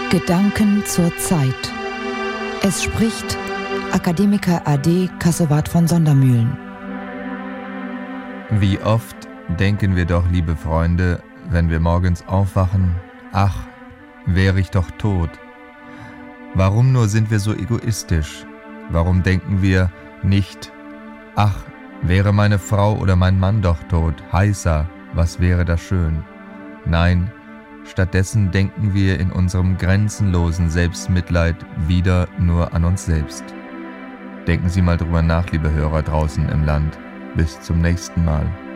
Gedanken zur Zeit. Es spricht Akademiker AD Kassowat von Sondermühlen. Wie oft denken wir doch, liebe Freunde, wenn wir morgens aufwachen, ach, wäre ich doch tot. Warum nur sind wir so egoistisch? Warum denken wir nicht, ach, wäre meine Frau oder mein Mann doch tot, heißer, was wäre das schön? Nein, stattdessen denken wir in unserem grenzenlosen Selbstmitleid wieder nur an uns selbst. Denken Sie mal drüber nach, liebe Hörer draußen im Land. Bis zum nächsten Mal.